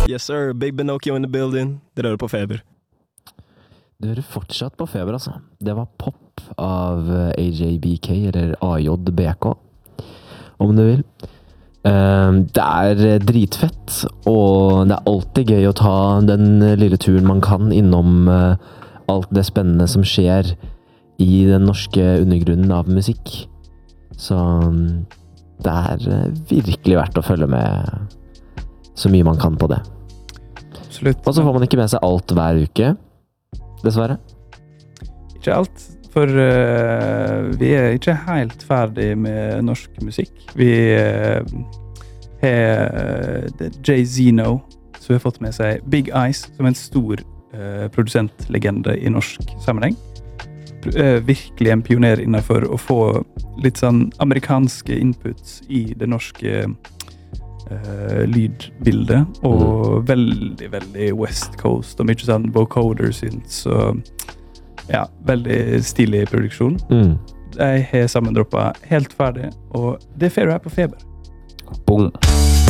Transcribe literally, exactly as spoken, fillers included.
Yes sir, Big Benocchio in the building. Det rører på Feber. Du hører fortsatt på Feber, altså. Det var pop av A J B K, eller A J B K, om du vil. Det er dritfett, og det er alltid gøy å ta den lille turen man kan innom alt det spennende som skjer i den norske undergrunnen av musikk. Så det er virkelig verdt å følge med så mye man kan på det. Absolutt. Og så får man ikke med seg alt hver uke, dessverre. Ikke alt, for uh, vi er ikke helt ferdig med norsk musikk. Vi uh, har uh, Jay-Zeno, som har fått med seg Big Eyes, som er en stor uh, produsentlegende i norsk sammenheng. Uh, virkelig en pioner innenfor å få litt sånn amerikanske inputs i det norske uh, lydbildet, og mm. veldig, veldig West Coast, og mye sånn vocoder synths, og ja, veldig stilig produksjon. Mm. Jeg har sammendroppet helt ferdig, og det er fair her på Feber. Boom!